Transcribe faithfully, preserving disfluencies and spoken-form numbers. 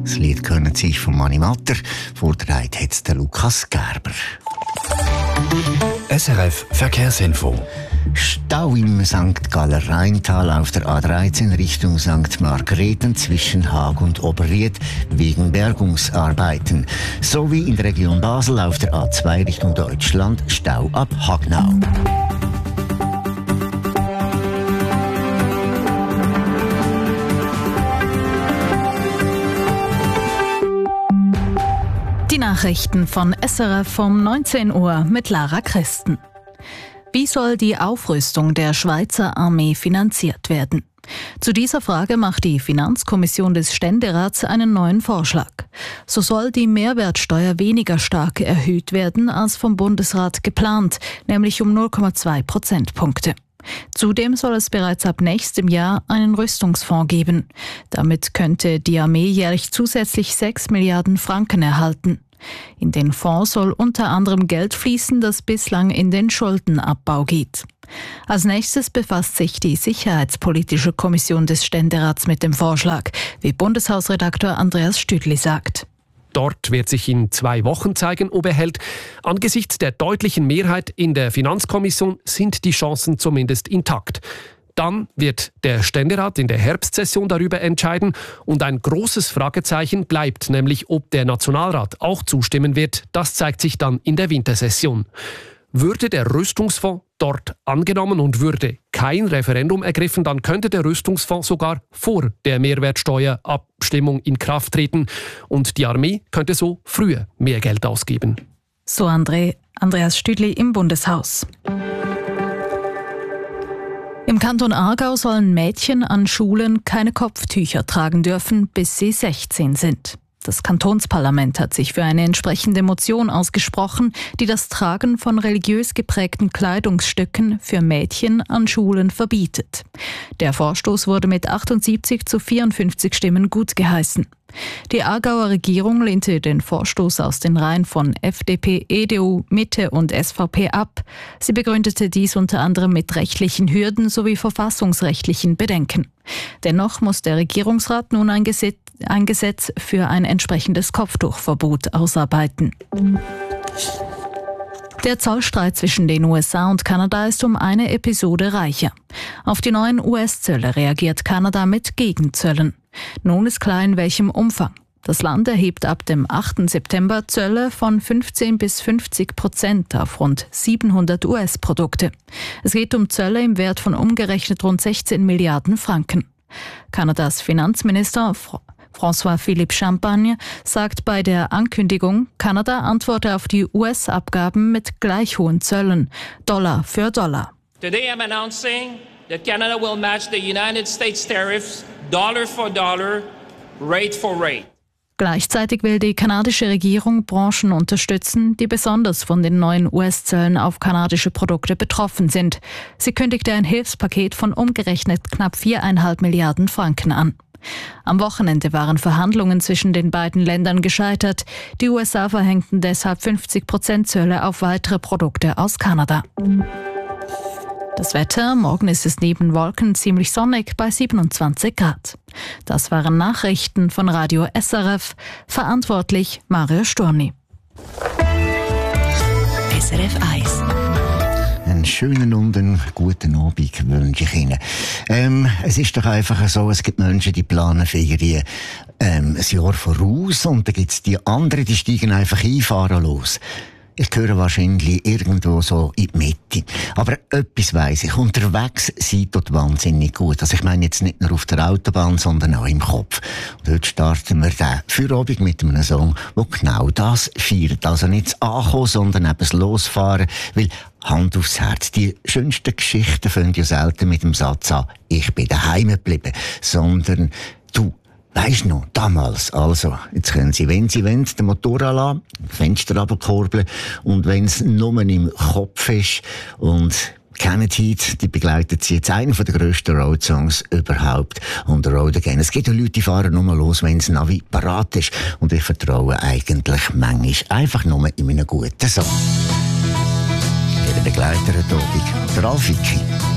Das Lied können sich von Mani Matter. Vorträgt hat es der Lukas Gerber. S R F Verkehrsinfo. Stau im Sankt Galler Rheintal auf der A dreizehn Richtung Sankt Margrethen zwischen Haag und Oberried wegen Bergungsarbeiten. Sowie in der Region Basel auf der A zwei Richtung Deutschland Stau ab Hagnau. Die Nachrichten von S R F um neunzehn Uhr mit Lara Christen. Wie soll die Aufrüstung der Schweizer Armee finanziert werden? Zu dieser Frage macht die Finanzkommission des Ständerats einen neuen Vorschlag. So soll die Mehrwertsteuer weniger stark erhöht werden als vom Bundesrat geplant, nämlich um null Komma zwei Prozentpunkte. Zudem soll es bereits ab nächstem Jahr einen Rüstungsfonds geben. Damit könnte die Armee jährlich zusätzlich sechs Milliarden Franken erhalten. In den Fonds soll unter anderem Geld fließen, das bislang in den Schuldenabbau geht. Als nächstes befasst sich die Sicherheitspolitische Kommission des Ständerats mit dem Vorschlag, wie Bundeshausredakteur Andreas Stüdli sagt. Dort wird sich in zwei Wochen zeigen, ob er hält. Angesichts der deutlichen Mehrheit in der Finanzkommission sind die Chancen zumindest intakt. Dann wird der Ständerat in der Herbstsession darüber entscheiden und ein großes Fragezeichen bleibt, nämlich ob der Nationalrat auch zustimmen wird. Das zeigt sich dann in der Wintersession. Würde der Rüstungsfonds dort angenommen und würde kein Referendum ergriffen, dann könnte der Rüstungsfonds sogar vor der Mehrwertsteuerabstimmung in Kraft treten und die Armee könnte so früher mehr Geld ausgeben. So André, Andreas Stüdli im Bundeshaus. Im Kanton Aargau sollen Mädchen an Schulen keine Kopftücher tragen dürfen, bis sie sechzehn sind. Das Kantonsparlament hat sich für eine entsprechende Motion ausgesprochen, die das Tragen von religiös geprägten Kleidungsstücken für Mädchen an Schulen verbietet. Der Vorstoß wurde mit achtundsiebzig zu vierundfünfzig Stimmen gutgeheißen. Die Aargauer Regierung lehnte den Vorstoß aus den Reihen von F D P, E D U, Mitte und S V P ab. Sie begründete dies unter anderem mit rechtlichen Hürden sowie verfassungsrechtlichen Bedenken. Dennoch muss der Regierungsrat nun ein Gesetz, ein Gesetz für ein entsprechendes Kopftuchverbot ausarbeiten. Der Zollstreit zwischen den U S A und Kanada ist um eine Episode reicher. Auf die neuen U S-Zölle reagiert Kanada mit Gegenzöllen. Nun ist klar, in welchem Umfang. Das Land erhebt ab dem achten September Zölle von fünfzehn bis fünfzig Prozent auf rund siebenhundert U S-Produkte. Es geht um Zölle im Wert von umgerechnet rund sechzehn Milliarden Franken. Kanadas Finanzminister François-Philippe Champagne sagt bei der Ankündigung, Kanada antworte auf die U S-Abgaben mit gleich hohen Zöllen, Dollar für Dollar. Today I'm announcing that Canada will match the United States tariffs dollar for dollar, rate for rate. Gleichzeitig will die kanadische Regierung Branchen unterstützen, die besonders von den neuen U S-Zöllen auf kanadische Produkte betroffen sind. Sie kündigte ein Hilfspaket von umgerechnet knapp viereinhalb Milliarden Franken an. Am Wochenende waren Verhandlungen zwischen den beiden Ländern gescheitert. Die U S A verhängten deshalb fünfzig Prozent Zölle auf weitere Produkte aus Kanada. Das Wetter, morgen ist es neben Wolken ziemlich sonnig bei siebenundzwanzig Grad. Das waren Nachrichten von Radio S R F, verantwortlich Mario Storni. S R F eins. Einen schönen und einen guten Abend wünsche ich Ihnen. Ähm, es ist doch einfach so, es gibt Menschen, die planen Ferien ähm, ein Jahr voraus und dann gibt es die anderen, die steigen einfach ein, fahren los. Ich gehöre wahrscheinlich irgendwo so in die Mitte. Aber etwas weiss ich. Unterwegs sieht dort wahnsinnig gut. Also ich meine jetzt nicht nur auf der Autobahn, sondern auch im Kopf. Und heute starten wir den Feierabend mit einem Song, der genau das feiert. Also nicht das Ankommen, sondern eben das Losfahren. Weil, Hand aufs Herz, die schönsten Geschichten fangen ja selten mit dem Satz an, ich bin daheim geblieben. Sondern, du, weisst noch, damals, also, jetzt können Sie, wenn Sie wollen, den Motor anlassen, Fenster runterkurbeln und wenn es nur im Kopf ist und kennen Heat, die begleitet Sie jetzt einen der grössten Roadsongs überhaupt und Road Again. Es gibt ja Leute, die fahren nur los, wenn das Navi parat ist und ich vertraue eigentlich manchmal einfach nur in einen guten Song. Ihr Begleiter heute Abend, der Ralf Vicky.